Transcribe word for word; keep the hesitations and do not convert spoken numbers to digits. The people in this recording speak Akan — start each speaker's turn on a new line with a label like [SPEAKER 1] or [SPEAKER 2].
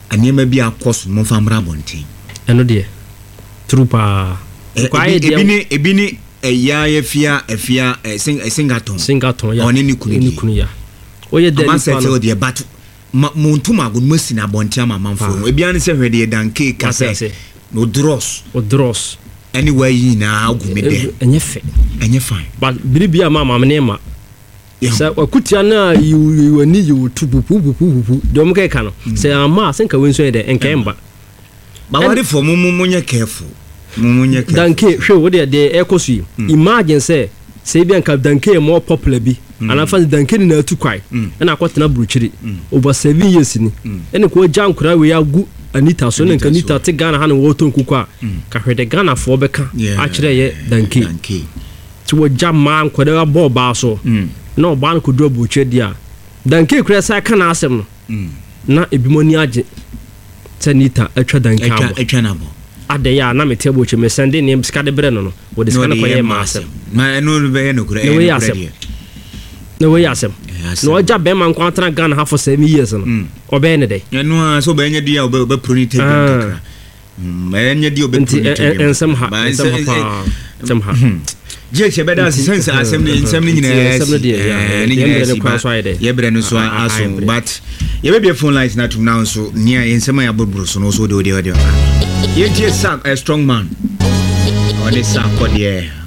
[SPEAKER 1] anema bi akos mo famra bonten
[SPEAKER 2] eno de trupa
[SPEAKER 1] kwae de ebini ebini eya yefia efia singaton
[SPEAKER 2] singaton ya
[SPEAKER 1] oni ni kunu
[SPEAKER 2] ya oye de
[SPEAKER 1] ni fa de bat montum agun masina bonten ama manfo ebia ne se hwede danke kase no dross
[SPEAKER 2] o dross
[SPEAKER 1] anyway yi na agumi de
[SPEAKER 2] enye fe
[SPEAKER 1] enye fine
[SPEAKER 2] but biribia ma ma me ma sa akutia na you ani you tupupupupu dom ke ka no say ama senka wenso de enkemba
[SPEAKER 1] ba wari for mumunye careful mumunye careful
[SPEAKER 2] danke hwe wo de de ekosu imagine say say bi anka danke more popular bi ana fa danke ni na atukwai na akwatena buruchiri over seven years ni ene ko jankura we agu Anita so nka Anita te Ghana ha no woto nkuku a ka hwede Ghana fo beka a kire ye danke ti wo jama nkwade wa ball ba so na oba nko do buche dia danke kura sa kana asem no na ebimoni age Anita atwa danke abo
[SPEAKER 1] atwa na bo
[SPEAKER 2] ade ya na mete buche me sende ne skade bre no no wo de skana ko ye ma asem
[SPEAKER 1] ma eno be no kura
[SPEAKER 2] e no asem no we asem no oja be man kwantana Ghana ha for seven years no obe ne dey
[SPEAKER 1] eno so be nya dia obe pronite kakra me nya dia obe pronite
[SPEAKER 2] ensem ha ensem ha ensem ha
[SPEAKER 1] je che be da sense asem ni ensem ni nyina
[SPEAKER 2] ensem ne dia
[SPEAKER 1] ni nyina si kwa so ayde ye bre no so aso but ye be be phone lines na to now so nia ensem ya bobro so no so de de de ye tie sack a strong man on this sack for there